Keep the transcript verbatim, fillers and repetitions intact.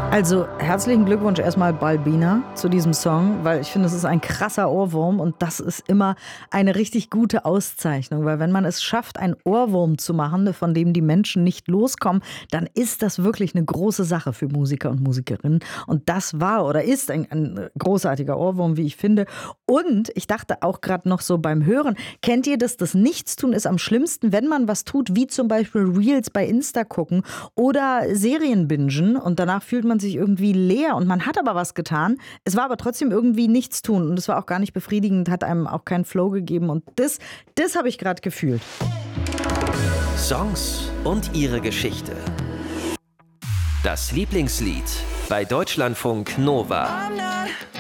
Also herzlichen Glückwunsch erstmal Balbina zu diesem Song, weil ich finde, es ist ein krasser Ohrwurm und das ist immer eine richtig gute Auszeichnung, weil wenn man es schafft, einen Ohrwurm zu machen, von dem die Menschen nicht loskommen, dann ist das wirklich eine große Sache für Musiker und Musikerinnen und das war oder ist ein, ein großartiger Ohrwurm, wie ich finde. Und ich dachte auch gerade noch so beim Hören, kennt ihr das, das Nichtstun ist am schlimmsten, wenn man was tut, wie zum Beispiel Reels bei Insta gucken oder Serien bingen und danach fühlt man sich irgendwie leer und man hat aber was getan. Es war aber trotzdem irgendwie nichts tun und es war auch gar nicht befriedigend, hat einem auch keinen Flow gegeben und das, das habe ich gerade gefühlt. Songs und ihre Geschichte. Das Lieblingslied bei Deutschlandfunk Nova.